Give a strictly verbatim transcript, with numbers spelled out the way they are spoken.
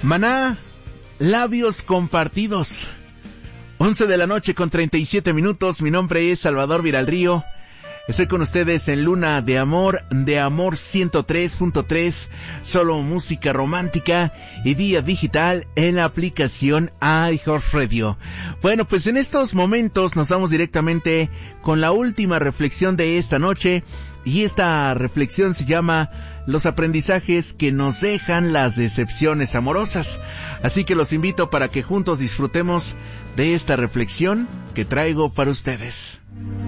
Maná, labios compartidos. once de la noche con treinta y siete minutos. Mi nombre es Salvador Viralrío. Estoy con ustedes en Luna de Amor, de Amor ciento tres punto tres, solo música romántica y vía digital en la aplicación iHeartRadio. Bueno, pues en estos momentos nos vamos directamente con la última reflexión de esta noche, y esta reflexión se llama Los aprendizajes que nos dejan las decepciones amorosas. Así que los invito para que juntos disfrutemos de esta reflexión que traigo para ustedes.